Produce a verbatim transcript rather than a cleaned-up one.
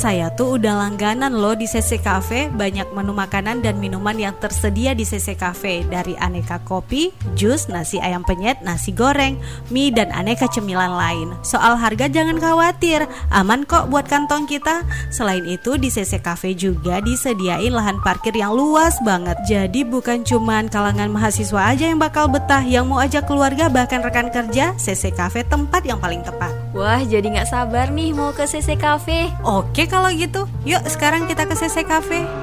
Saya tuh udah langganan loh di C C Cafe. Banyak menu makanan dan minuman yang tersedia di C C Cafe, dari aneka kopi, jus, nasi ayam penyet, nasi goreng, mie, dan aneka cemilan lain. Soal harga jangan khawatir, aman kok buat kantong kita. Selain itu di C C Cafe juga disediain lahan parkir yang luas banget. Jadi bukan cuman kalangan mahasiswa aja yang bakal betah, yang mau ajak keluarga bahkan rekan kerja, C C Cafe tempat yang paling tepat. Wah, jadi gak sabar nih mau ke C C Cafe. Oke kalau gitu, yuk sekarang kita ke C C Cafe.